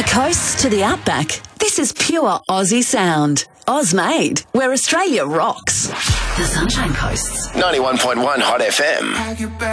the coast to the outback, this is pure Aussie sound. Oz-made, where Australia rocks. The Sunshine Coast. 91.1 Hot FM.